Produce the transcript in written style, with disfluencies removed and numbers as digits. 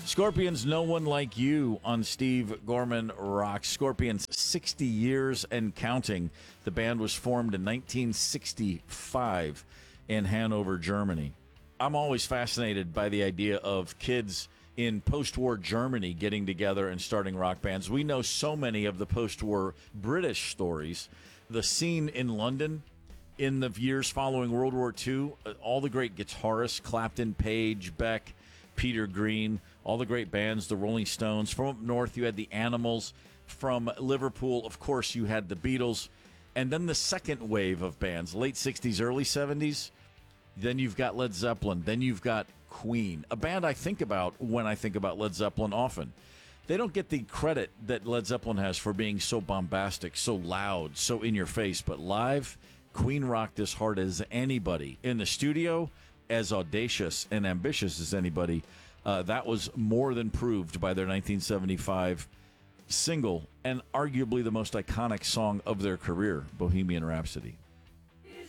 Scorpions, No One Like You on Steve Gorman Rocks. Scorpions, 60 years and counting. The band was formed in 1965 in Hanover, Germany. I'm always fascinated by the idea of kids in post-war Germany getting together and starting rock bands. We know so many of the post-war British stories. The scene in London in the years following World War II, all the great guitarists, Clapton, Page, Beck, Peter Green, all the great bands, the Rolling Stones. From up north, you had the Animals. From Liverpool, of course, you had the Beatles. And then the second wave of bands, late 60s, early 70s. Then you've got Led Zeppelin. Then you've got Queen, a band I think about when I think about Led Zeppelin often. They don't get the credit that Led Zeppelin has for being so bombastic, so loud, so in your face. But live, Queen rocked as hard as anybody. In the studio, as audacious and ambitious as anybody. That was more than proved by their 1975 single and arguably the most iconic song of their career, Bohemian Rhapsody.